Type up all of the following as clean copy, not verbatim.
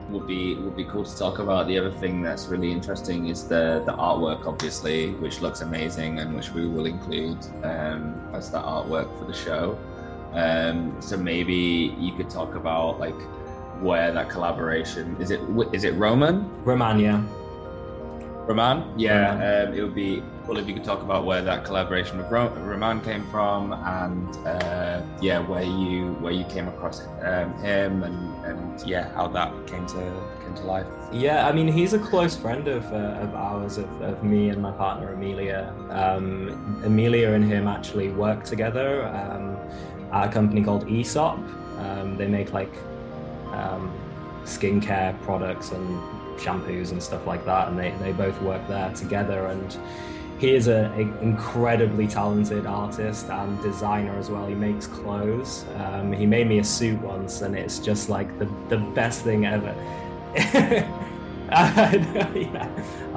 would be cool to talk about. The other thing that's really interesting is the artwork, obviously, which looks amazing and which we will include as the artwork for the show. So maybe you could talk about like where that collaboration is it Romania. Roman? Yeah, Roman. it would be cool if you could talk about where that collaboration with Roman came from, and yeah, where you came across him, and yeah, how that came to life. Yeah, I mean, he's a close friend of ours, of me and my partner Amelia. Amelia and him actually work together at a company called Aesop. They make like skincare products and shampoos and stuff like that, and they both work there together. And he is an incredibly talented artist and designer as well. He makes clothes. He made me a suit once, and it's just like the best thing ever. Yeah.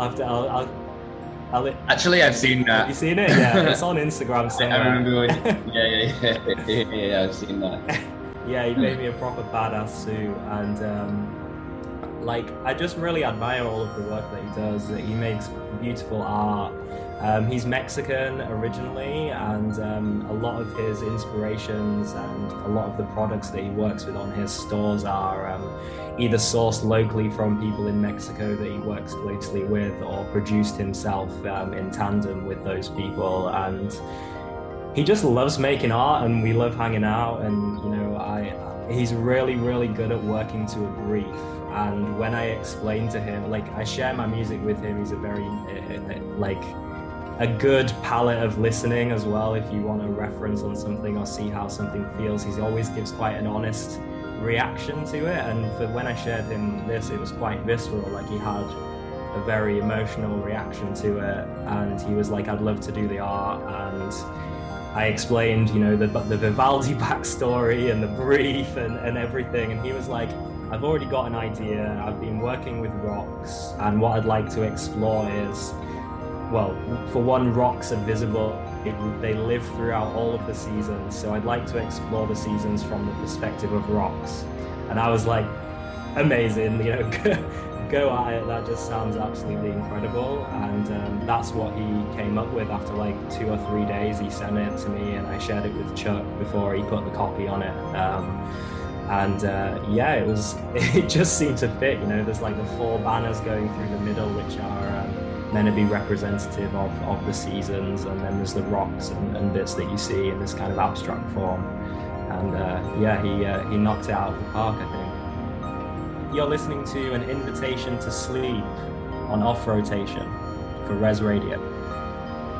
Actually, I've seen that. Have you seen it? Yeah, it's on Instagram somewhere. I remember yeah, I've seen that. Yeah, he made me a proper badass suit, and like I just really admire all of the work that he does. That he makes beautiful art. He's Mexican originally, and a lot of his inspirations and a lot of the products that he works with on his stores are either sourced locally from people in Mexico that he works closely with, or produced himself in tandem with those people. And he just loves making art, and we love hanging out. And you know, he's really, really good at working to a brief. And when I explain to him, like I share my music with him, he's a very like a good palette of listening as well. If you want to reference on something or see how something feels, he always gives quite an honest reaction to it. And for when I shared him this, it was quite visceral. Like he had a very emotional reaction to it, and he was like, "I'd love to do the art." And I explained, you know, the Vivaldi backstory and the brief and everything, and he was like, "I've already got an idea. I've been working with rocks, and what I'd like to explore is, well, for one, rocks are visible. They live throughout all of the seasons. So I'd like to explore the seasons from the perspective of rocks." And I was like, amazing, you know, go at it. That just sounds absolutely incredible. And that's what he came up with after like 2 or 3 days. He sent it to me, and I shared it with Chuck before he put the copy on it. Yeah, it just seemed to fit. You know, there's like the 4 banners going through the middle, which are meant to be representative of the seasons, and then there's the rocks and bits that you see in this kind of abstract form. And yeah, he knocked it out of the park, I think. You're listening to An Invitation to Sleep on Off Rotation for Res Radio.